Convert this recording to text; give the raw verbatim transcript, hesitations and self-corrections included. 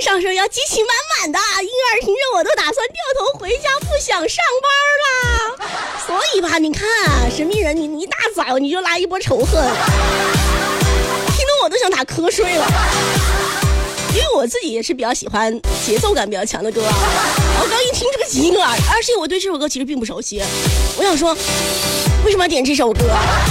上时候要激情满满的，音儿听着我都打算掉头回家，不想上班了。所以吧，你看神秘人，你你一大早你就来一波仇恨，听得我都想打瞌睡了。因为我自己也是比较喜欢节奏感比较强的歌啊，我刚一听这个音啊，而且我对这首歌其实并不熟悉，我想说为什么要点这首歌？